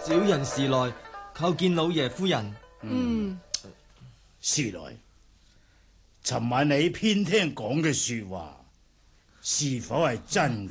小人時來叩見老爺夫人。 時來，尋晚你偏聽講嘅說話，是否係真㗎？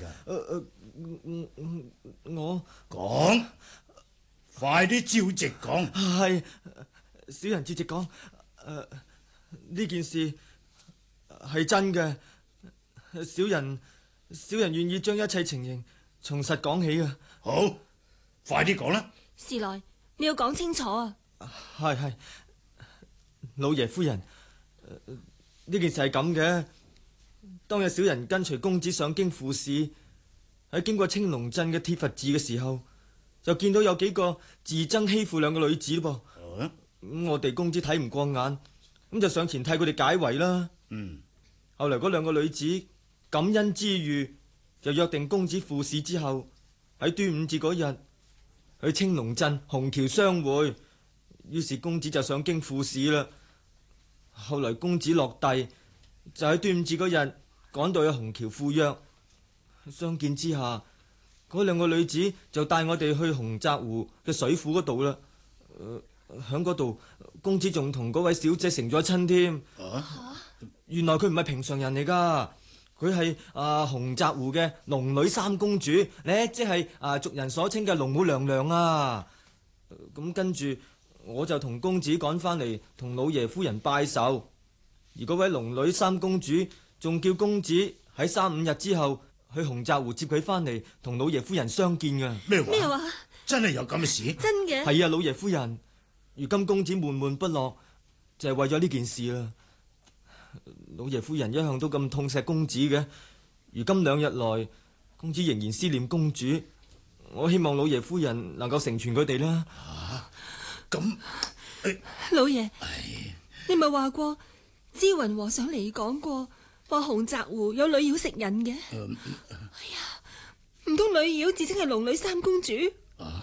我講，快啲照直講。 係小人照直講。呢件事係真嘅。小人願意將一切情形從實講起啊！ 好，快啲講啦！ 時來，你要講清楚啊！ 係，老爺夫人，呢件事係咁嘅。當日小人跟隨公子上京赴試，喺經過青龍鎮嘅鐵佛寺嘅時候，就見到有幾個自爭欺負兩個女子噃。我哋公子睇唔過眼，咁就上前替佢哋解圍啦。後來嗰兩個女子感恩之餘，就約定公子赴試之後喺端午節嗰日去青龍鎮虹橋相會。於是公子就上京赴試啦。後來公子落第，就喺端午節嗰日趕到去虹橋赴約。相見之下，嗰兩個女子就帶我哋去洪澤湖嘅水庫嗰度啦。響嗰度，公子仲同嗰位小姐成咗親添。原來佢唔係平常人嚟噶，佢係洪澤湖嘅龍女三公主咧，即係俗人所稱嘅龍母娘娘啊。咁跟住我就同公子趕翻嚟同老爺夫人拜壽，而嗰位龍女三公主仲叫公子喺3-5日之後去洪澤湖接佢翻嚟同老爺夫人相見噶。 咩話？ 咩話？ 真係有咁嘅事？ 真嘅？ 係啊，老爺夫人，如今公子悶悶不樂，就係為咗呢件事啦。老爺夫人一向都咁痛錫公子嘅，如今2日來，公子仍然思念公主，我希望老爺夫人能夠成全佢哋啦。 咁， 老爺，你咪話過知雲和尚嚟講過，話洪澤湖有女妖食人嘅。哎呀，唔通女妖自稱係龍女三公主？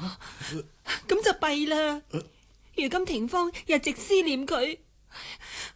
咁就弊啦。如今廷芳日直思念佢，